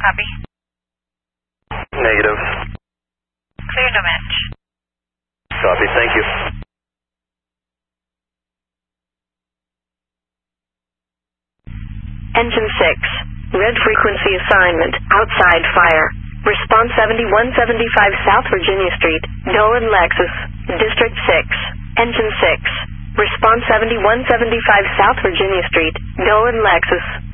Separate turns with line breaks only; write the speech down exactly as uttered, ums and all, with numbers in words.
Copy.
Negative.
Clear no match.
Copy, thank you.
Engine six. Red frequency assignment. Outside fire. Response seventy-one seventy-five South Virginia Street. Dolan Lexus. District six. Engine six. Response seventy-one seventy-five South Virginia Street. Dolan Lexus.